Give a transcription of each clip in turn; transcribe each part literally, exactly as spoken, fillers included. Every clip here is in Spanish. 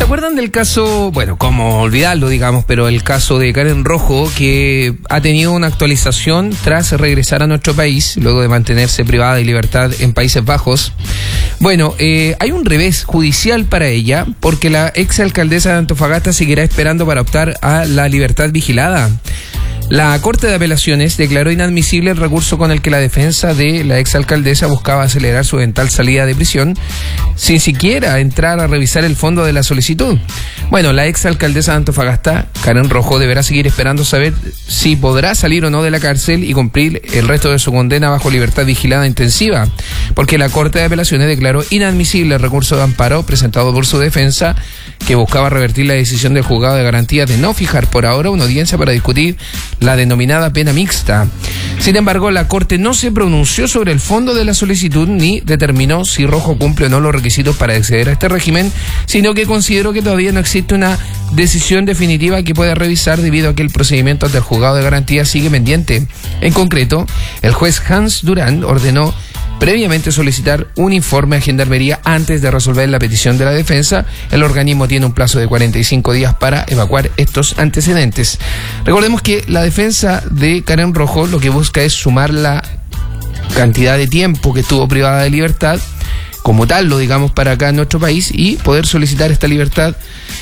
acuerdan del caso, bueno, cómo olvidarlo, digamos, pero el caso de Karen Rojo, que ha tenido una actualización tras regresar a nuestro país, luego de mantenerse privada de libertad en Países Bajos? Bueno, eh, hay un revés judicial para ella, porque la exalcaldesa de Antofagasta seguirá esperando para optar a la libertad vigilada. La Corte de Apelaciones declaró inadmisible el recurso con el que la defensa de la exalcaldesa buscaba acelerar su eventual salida de prisión sin siquiera entrar a revisar el fondo de la solicitud. Bueno, la exalcaldesa de Antofagasta, Karen Rojo, deberá seguir esperando saber si podrá salir o no de la cárcel y cumplir el resto de su condena bajo libertad vigilada intensiva, porque la Corte de Apelaciones declaró inadmisible el recurso de amparo presentado por su defensa, que buscaba revertir la decisión del juzgado de garantía de no fijar por ahora una audiencia para discutir la denominada pena mixta. Sin embargo, la Corte no se pronunció sobre el fondo de la solicitud ni determinó si Rojo cumple o no los requisitos para acceder a este régimen, sino que consideró que todavía no existe una decisión definitiva que pueda revisar debido a que el procedimiento ante el juzgado de garantía sigue pendiente. En concreto, el juez Hans Durand ordenó previamente solicitar un informe a Gendarmería antes de resolver la petición de la defensa. El organismo tiene un plazo de cuarenta y cinco días para evacuar estos antecedentes. Recordemos que la defensa de Karen Rojo lo que busca es sumar la cantidad de tiempo que estuvo privada de libertad, como tal, lo digamos para acá en nuestro país, y poder solicitar esta libertad,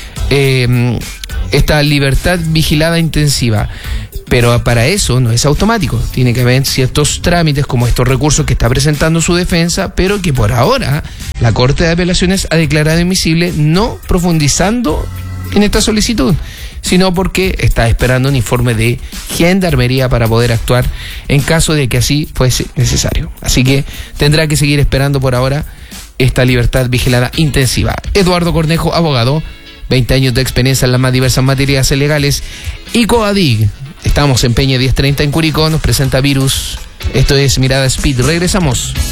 eh, esta libertad vigilada intensiva. Pero para eso no es automático, tiene que haber ciertos trámites como estos recursos que está presentando su defensa, pero que por ahora la Corte de Apelaciones ha declarado admisible, no profundizando en esta solicitud, sino porque está esperando un informe de Gendarmería para poder actuar en caso de que así fuese necesario. Así que tendrá que seguir esperando por ahora esta libertad vigilada intensiva. Eduardo Cornejo, abogado, veinte años de experiencia en las más diversas materias legales y Coadig. Estamos en Peña diez treinta en Curicó, nos presenta Virus. Esto es Mirada Speed. Regresamos.